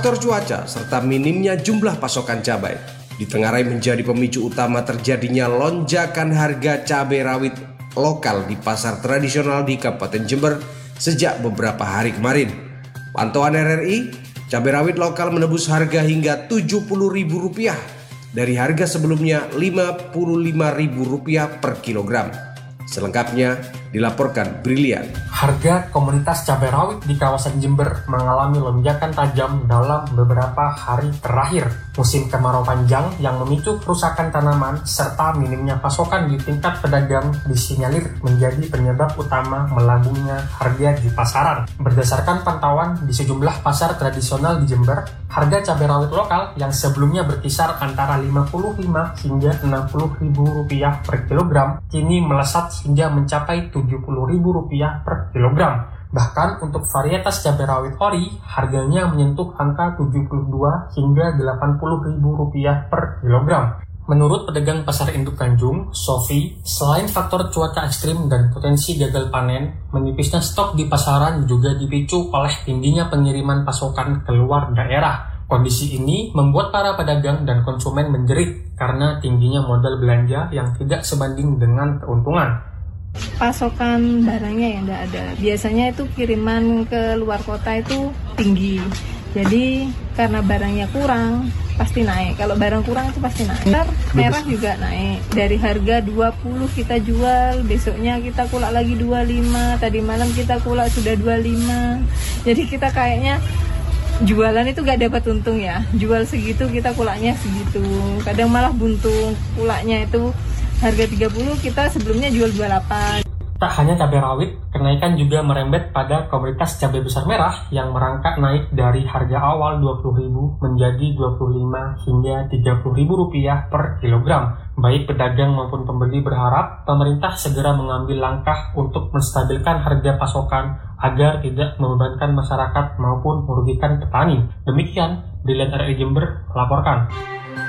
Faktor cuaca serta minimnya jumlah pasokan cabai ditengarai menjadi pemicu utama terjadinya lonjakan harga cabai rawit lokal di pasar tradisional di Kabupaten Jember sejak beberapa hari kemarin. Pantauan RRI, cabai rawit lokal menembus harga hingga Rp70.000 dari harga sebelumnya Rp55.000 per kilogram. Selengkapnya dilaporkan Brilian. Harga komoditas cabai rawit di kawasan Jember mengalami lonjakan tajam dalam beberapa hari terakhir. Musim kemarau panjang yang memicu kerusakan tanaman serta minimnya pasokan di tingkat pedagang disinyalir menjadi penyebab utama melambungnya harga di pasaran. Berdasarkan pantauan di sejumlah pasar tradisional di Jember, harga cabai rawit lokal yang sebelumnya berkisar antara Rp55 hingga Rp60.000 per kilogram kini melesat hingga mencapai Rp70.000 per kilogram. Bahkan untuk varietas cabai rawit ori, harganya menyentuh angka Rp72 hingga Rp80.000 per kilogram. Menurut pedagang pasar induk Tanjung, Sofi, selain faktor cuaca ekstrim dan potensi gagal panen, menipisnya stok di pasaran juga dipicu oleh tingginya pengiriman pasokan keluar daerah. Kondisi ini membuat para pedagang dan konsumen menjerit karena tingginya modal belanja yang tidak sebanding dengan keuntungan. Pasokan barangnya yang tidak ada. Biasanya itu kiriman ke luar kota itu tinggi. Jadi karena barangnya kurang, pasti naik. Kalau barang kurang itu pasti naik. Merah juga naik. Dari harga 20 kita jual, besoknya kita kulak lagi 25. Tadi malam kita kulak sudah 25. Jadi kita kayaknya jualan itu gak dapat untung ya. Jual segitu kita kulaknya segitu. Kadang malah buntung. Kulaknya itu harga 30, kita sebelumnya jual 28. Tak hanya cabai rawit, kenaikan juga merembet pada komoditas cabai besar merah yang merangkak naik dari harga awal Rp20.000 menjadi Rp25 hingga Rp30.000 per kilogram. Baik pedagang maupun pembeli berharap pemerintah segera mengambil langkah untuk menstabilkan harga pasokan agar tidak membebankan masyarakat maupun merugikan petani. Demikian, Brilian RRI Jember melaporkan.